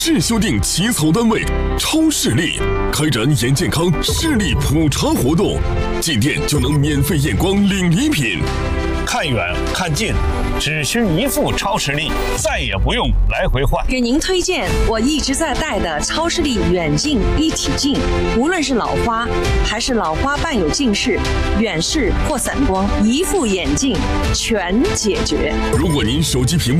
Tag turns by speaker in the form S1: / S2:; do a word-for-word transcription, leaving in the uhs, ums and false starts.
S1: 智修订起草单位超视力开展眼健康视力普查活动，进店就能免费验光领礼品。
S2: 看远看近，只需一副超视力，再也不用来回换。
S3: 给您推荐我一直在戴的超视力远近一体镜，无论是老花还是老花伴有近视、远视或散光，一副眼镜全解决。
S1: 如果您手机屏幕